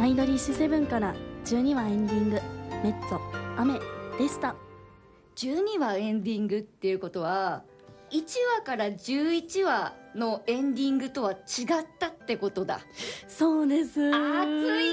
イドリッシュセブンから12話エンディングメッツォ雨でした。 12話エンディングっていうことは1話から11話のエンディングとは違ったってことだ。 そうです。熱いやつなん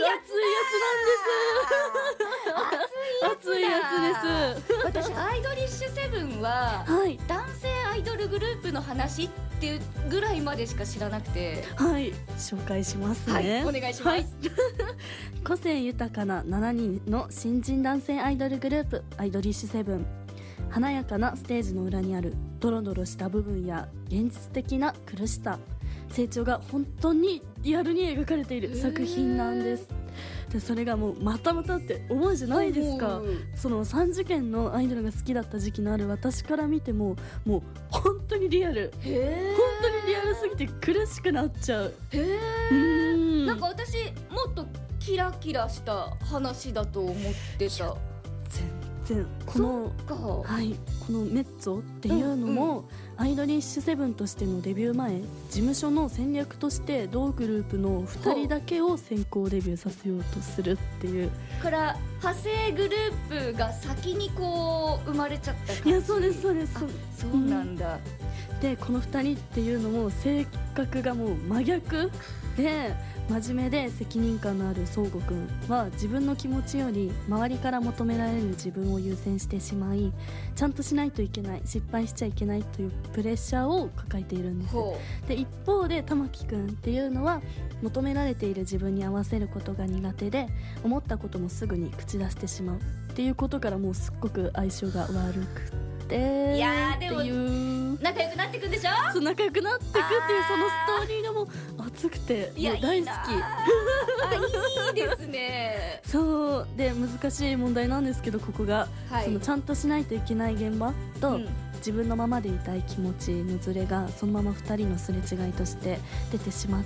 です。熱いやつです。 私アイドリッシュセブンは、 はい、 男性アイドルグループの話っていうぐらいまでしか知らなくて、 はい、紹介しますね。 はい、お願いします。はい、 個性豊かな7人の新人男性アイドルグループアイドリッシュセブン。華やかなステージの裏にあるドロドロした部分や現実的な苦しさ、成長が本当にリアルに描かれている作品なんです。でそれがもうまたまたって思うじゃないですか。その3次元のアイドルが好きだった時期のある私から見てももう本当にリアル、本当にリアルすぎて苦しくなっちゃう。 なんか私もっとキラキラした話だと思ってた。 このメッツォっていうのも、アイドリッシュセブンとしてのデビュー前、事務所の戦略として同グループの2人だけを先行デビューさせようとするっていうから派生グループが先にこう生まれちゃった感じ。 いやそうですそうです。 そうなんだ、 でこの2人っていうのも性格がもう真逆で、真面目で責任感のあるそうごくんは自分の気持ちより周りから求められる自分を優先してしまい、ちゃんとしないといけない、失敗しちゃいけないというプレッシャーを抱えているんです。で一方で玉木くんっていうのは求められている自分に合わせることが苦手で、思ったこともすぐに口出してしまうっていうことからもうすっごく相性が悪くて、 いやでもっていう仲良くなっていくんでしょ。 そう仲良くなっていくっていうそのストーリーがもう熱くてもう大好き。 いいですね。 そうで難しい問題なんですけど、ここが、そのちゃんとしないといけない現場と、自分のままでいたい気持ちのズレがそのまま2人のすれ違いとして出てしまって、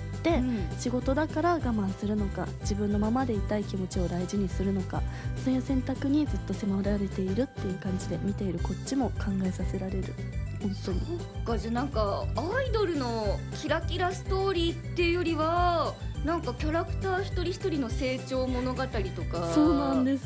仕事だから我慢するのか、自分のままでいたい気持ちを大事にするのか、そういう選択にずっと迫られているっていう感じで、見ているこっちも考えさせられる。本当にそっか。じゃあなんかアイドルのキラキラストーリーっていうよりはなんかキャラクター一人一人の成長物語とか。 そうなんです、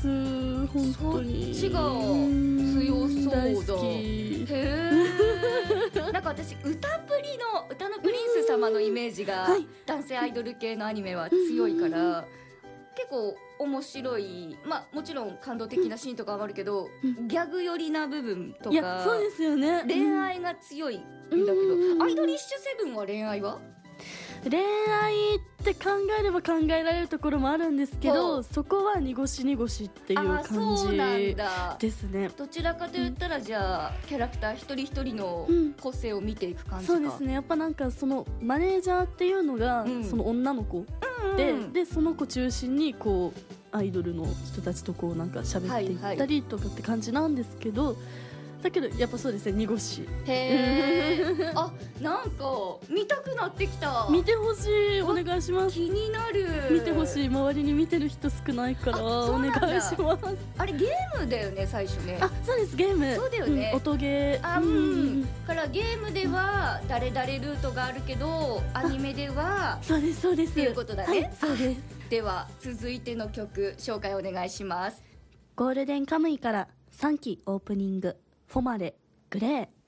本当にそっちが強そうだ。 大好き。 なんか私歌のプリンス様のイメージが男性アイドル系のアニメは強いから、結構面白い、もちろん感動的なシーンとかはあるけど、ギャグ寄りな部分とか。 いやそうですよね。 恋愛が強いんだけど、アイドリッシュセブンは恋愛は恋愛って考えれば考えられるところもあるんですけど、そこは濁し濁しっていう感じですね。 どちらかと言ったら、じゃあキャラクター一人一人の個性を見ていく感じか。 そうですね。やっぱなんかそのマネージャーっていうのがその女の子でその子中心にこうアイドルの人たちとこうなんか喋っていったりとかって感じなんですけど、だけどやっぱそうですね、濁し。 へーあ、なんか見たくなってきた。 見てほしい、お願いします。 気になる。 見てほしい。周りに見てる人少ないからお願いします。 あれゲームだよね最初ね。 あ、そうです、ゲーム。 そうだよね、 音ゲー。 からゲームでは誰々ルートがあるけどアニメではそうですそうですっていうことだね。 そうです。 では続いての曲紹介お願いします。 ゴールデンカムイから3期オープニングフォマレグレー。